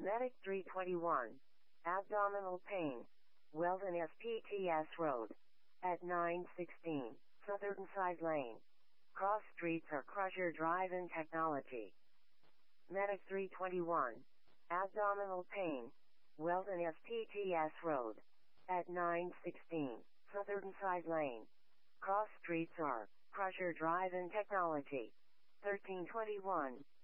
Medic 321. Abdominal pain. Weldon SPTS Road. At 916 Southern Side Lane. Cross streets are Crusher Drive and Technology. Medic 321. Abdominal pain. Weldon SPTS Road. At 916 Southern Side Lane. Cross streets are Crusher Drive and Technology. 1321